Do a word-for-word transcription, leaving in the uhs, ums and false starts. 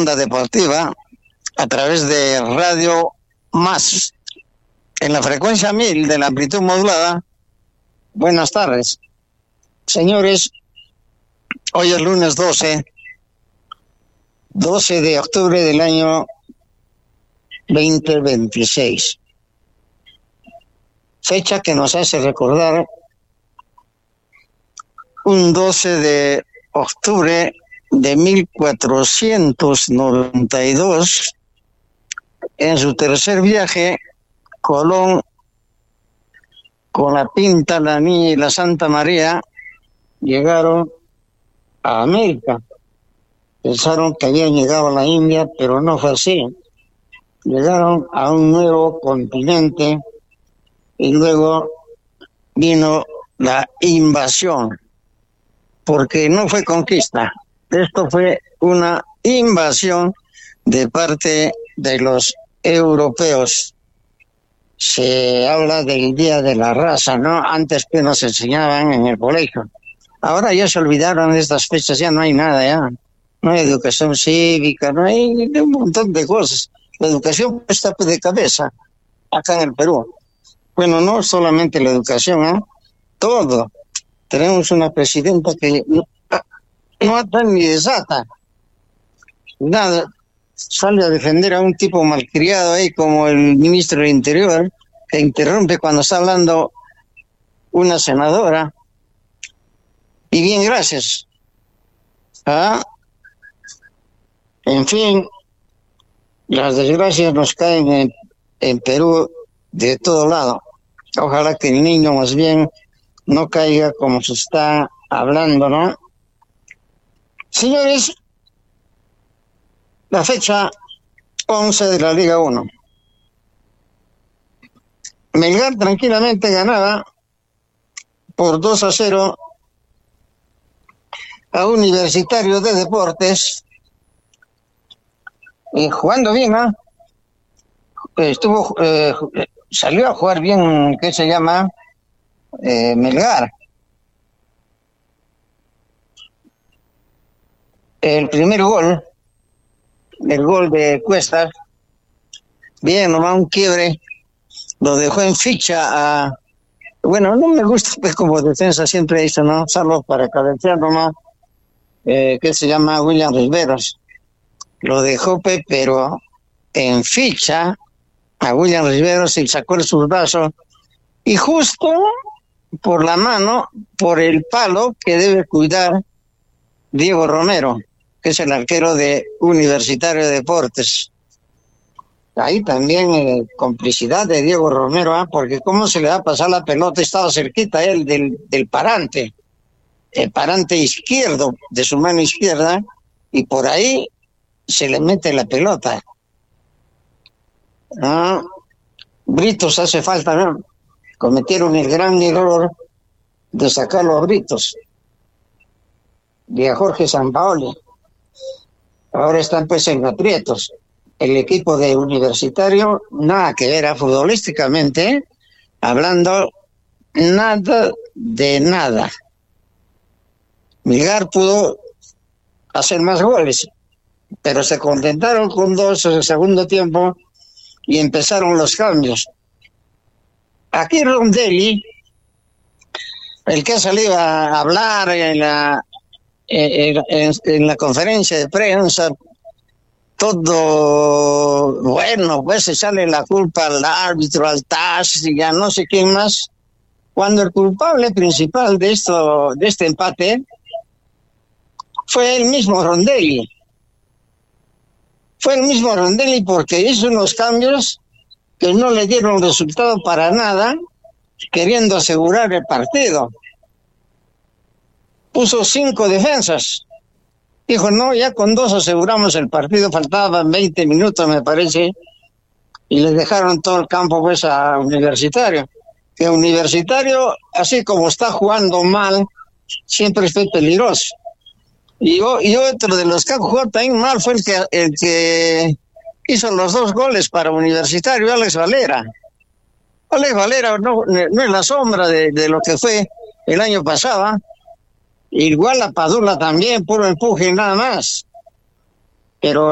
Onda Deportiva a través de Radio Más, en la frecuencia mil de la amplitud modulada. Buenas tardes, señores. Hoy es lunes doce de octubre del año veinte veintiséis, fecha que nos hace recordar un doce de octubre de mil cuatrocientos noventa y dos, en su tercer viaje, Colón, con la Pinta, la Niña y la Santa María, llegaron a América. Pensaron que habían llegado a la India, pero no fue así. Llegaron a un nuevo continente y luego vino la invasión, porque no fue conquista, esto fue una invasión de parte de los europeos. Se habla del Día de la Raza, ¿no? Antes que nos enseñaban en el colegio. Ahora ya se olvidaron de estas fechas, ya no hay nada, ya. No hay educación cívica, no hay un montón de cosas. La educación está de cabeza acá en el Perú. Bueno, no solamente la educación, ¿eh? Todo. Tenemos una presidenta que no, no ata ni desata. Nada. Sale a defender a un tipo malcriado ahí como el ministro del Interior, que interrumpe cuando está hablando una senadora. Y bien, gracias. ¿Ah? En fin, las desgracias nos caen en, en Perú de todo lado. Ojalá que el niño más bien no caiga como se está hablando, ¿no? Señores, la fecha once de la Liga uno. Melgar tranquilamente ganaba por dos a cero a Universitario de Deportes, y jugando bien, ¿ah? ¿eh? Estuvo, eh, salió a jugar bien, ¿qué se llama? Eh, Melgar. El primer gol, el gol de Cuestas, bien, nomás un quiebre, lo dejó en ficha a... Bueno, no me gusta, pues como defensa siempre hizo, ¿no? Salvo para cabecear nomás, eh, que se llama William Riveros. Lo dejó, pe, pero en ficha a William Riveros y sacó el zurdazo, y justo por la mano, por el palo que debe cuidar Diego Romero, que es el arquero de Universitario de Deportes. Ahí también eh, complicidad de Diego Romero, ¿eh? Porque cómo se le va a pasar la pelota, estaba cerquita él del, del parante, el parante izquierdo de su mano izquierda, y por ahí se le mete la pelota. ¿Ah? Britos hace falta, ¿no? Cometieron el gran error de sacar los Britos y a Jorge Sampaoli. Ahora están pues en aprietos. El equipo de Universitario, nada que ver, futbolísticamente, ¿eh? Hablando, nada de nada. Melgar pudo hacer más goles, pero se contentaron con dos en el segundo tiempo y empezaron los cambios. Aquí Rondelli, el que ha salido a hablar en la, en, en, en la conferencia de prensa, todo, bueno, pues echarle la culpa al árbitro, al T A S y a no sé quién más, cuando el culpable principal de esto, de este empate, fue el mismo Rondelli. Fue el mismo Rondelli porque hizo unos cambios que no le dieron resultado para nada, queriendo asegurar el partido. Puso cinco defensas. Dijo, no, ya con dos aseguramos el partido, faltaban veinte minutos, me parece, y le dejaron todo el campo pues a Universitario. Que Universitario, así como está jugando mal, siempre fue peligroso. Y, y otro de los que jugó también mal fue el que, el que hizo los dos goles para Universitario, Alex Valera. Alex Valera no, no es la sombra de, de lo que fue el año pasado. Igual a Padula también, puro empuje y nada más. Pero